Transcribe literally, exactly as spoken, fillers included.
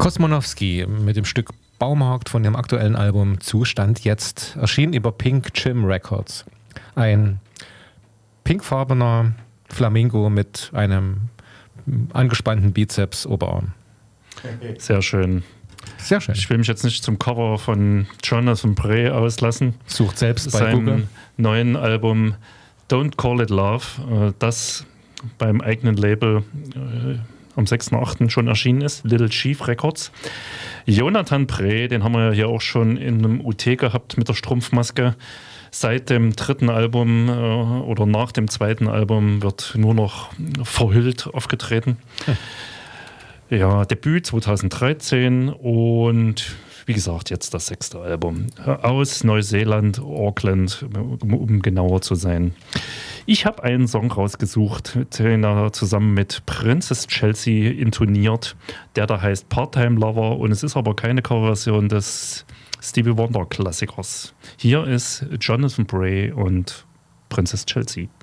Kosmonowski mit dem Stück Baumarkt von dem aktuellen Album Zustand jetzt erschienen über Pink Jim Records. Ein pinkfarbener Flamingo mit einem angespannten Bizeps-Oberarm. Sehr schön. Sehr schön. Ich will mich jetzt nicht zum Cover von Jonathan Bray auslassen. Sucht selbst bei seinem Google. neuen Album Don't Call It Love, das beim eigenen Label äh, am sechsten achten schon erschienen ist, Little Chief Records. Jonathan Bray, den haben wir ja hier auch schon in einem U T gehabt mit der Strumpfmaske. Seit dem dritten Album äh, oder nach dem zweiten Album wird nur noch verhüllt aufgetreten. Hm. Ja, Debüt zweitausenddreizehn und wie gesagt, jetzt das sechste Album. Aus Neuseeland, Auckland, um genauer zu sein. Ich habe einen Song rausgesucht, den er zusammen mit Princess Chelsea intoniert, der da heißt Part-Time Lover, und es ist aber keine Coverversion des Stevie Wonder Klassikers. Hier ist Jonathan Bray und Princess Chelsea.